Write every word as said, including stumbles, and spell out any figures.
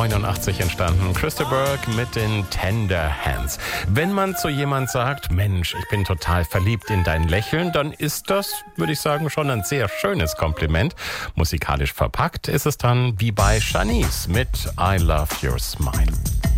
neunzehnhundertneunundachtzig entstanden. Krista Burke mit den Tender Hands. Wenn man zu jemand sagt, Mensch, ich bin total verliebt in dein Lächeln, dann ist das, würde ich sagen, schon ein sehr schönes Kompliment. Musikalisch verpackt ist es dann wie bei Shanice mit I Love Your Smile.